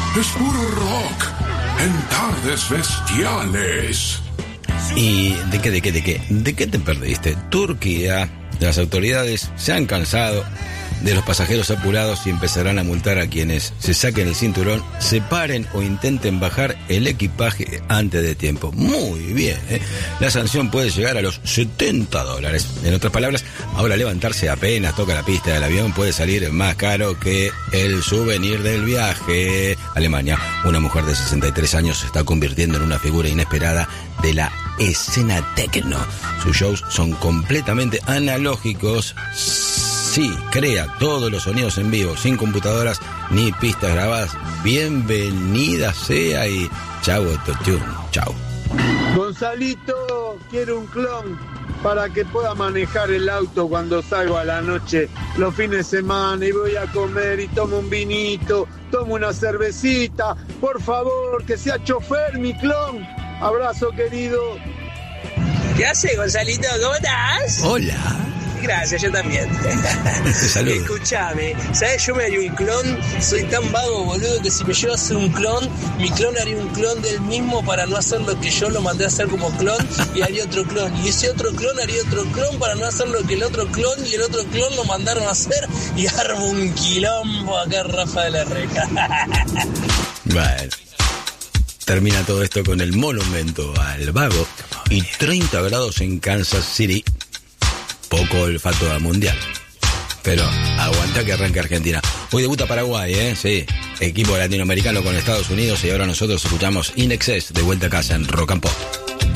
Es puro rock en Tardes Bestiales. ¿Y de qué? ¿De qué te perdiste? Turquía. Las autoridades se han cansado de los pasajeros apurados y empezarán a multar a quienes se saquen el cinturón, se paren o intenten bajar el equipaje antes de tiempo. Muy bien, ¿eh? La sanción puede llegar a los $70. En otras palabras, ahora levantarse apenas toca la pista del avión puede salir más caro que el souvenir del viaje. Alemania, una mujer de 63 años se está convirtiendo en una figura inesperada de la escena techno. Sus shows son completamente analógicos. Sí, crea todos los sonidos en vivo, sin computadoras ni pistas grabadas. Bienvenida sea y chau autotune, chau. Gonzalito, quiero un clon para que pueda manejar el auto cuando salgo a la noche, los fines de semana, y voy a comer y tomo un vinito, tomo una cervecita. Por favor, que sea chofer mi clon. Abrazo, querido. ¿Qué haces, Gonzalito? ¿Cómo estás? Hola. Gracias, yo también. Saludos. Escuchame, ¿sabes? Yo me haría un clon. Soy tan vago, boludo, que si me llevo a hacer un clon, mi clon haría un clon del mismo para no hacer lo que yo lo mandé a hacer como clon, y haría otro clon. Y ese otro clon haría otro clon para no hacer lo que el otro clon y el otro clon lo mandaron a hacer, y armo un quilombo acá, Rafa de la Reja. Bueno. Termina todo esto con el monumento al vago y 30 grados en Kansas City. Poco olfato a mundial. Pero aguanta que arranque Argentina. Hoy debuta Paraguay, sí. Equipo latinoamericano con Estados Unidos, y ahora nosotros escuchamos In Excess de vuelta a casa en Rock and Pop.